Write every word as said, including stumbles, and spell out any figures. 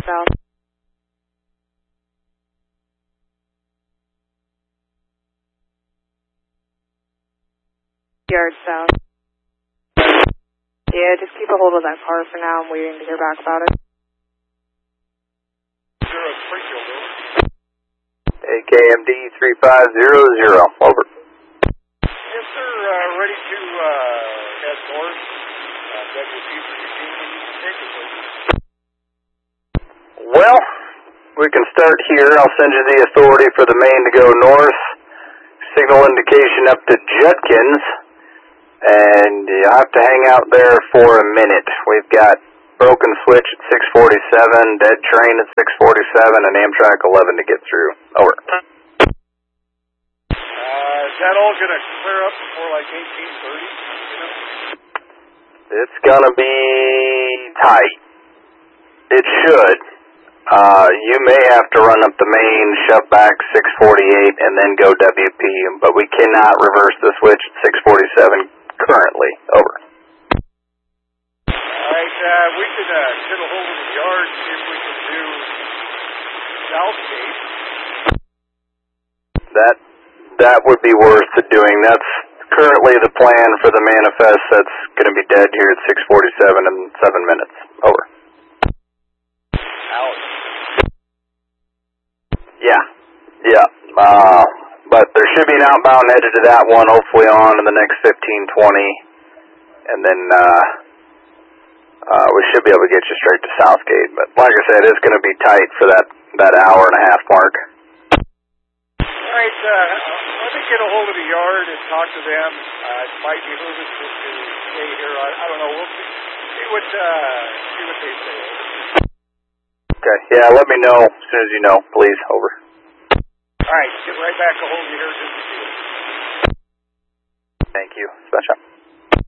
south. Yard south. Yeah, just keep a hold of that car for now. I'm waiting to hear back about it. Zero Springfield, over. A K M D three five zero zero, over. Yes, sir, uh, ready to uh, head north. Uh, W P for Eugene, when you can take it, please. Well, we can start here. I'll send you the authority for the main to go north. Signal indication up to Judkins. And you have to hang out there for a minute. We've got broken switch at six forty-seven, dead train at six forty-seven, and Amtrak eleven to get through. Over. Uh, is that all going to clear up before like eighteen thirty? You know? It's going to be tight. It should. Uh, you may have to run up the main, shove back six forty-eight, and then go W P, but we cannot reverse the switch at six forty-seven currently. Over. All right, uh, we could uh, get a hold of the yard and see if we can do Southgate. That that would be worth doing. That's currently the plan for the manifest. That's going to be dead here at six forty-seven in seven minutes. Over. Out. Yeah, yeah. Uh, but there should be an outbound headed to that one, hopefully on in the next fifteen, twenty, and then uh, uh, we should be able to get you straight to Southgate. But like I said, it's going to be tight for that, that hour and a half mark. All right, uh, let me get a hold of the yard and talk to them. Uh, it might behoove us to, to stay here. I, I don't know. We'll see, see what uh, see what they say. Okay, yeah, let me know as soon as you know, please. Over. All right, get right back a hold of you here. Good to see you. Thank you. Special.